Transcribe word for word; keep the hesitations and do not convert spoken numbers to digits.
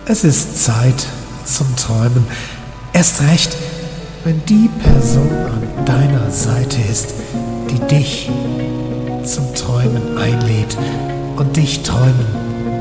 Es ist Zeit zum Träumen. Erst recht, wenn die Person an deiner Seite ist, die dich zum Träumen einlädt und dich träumen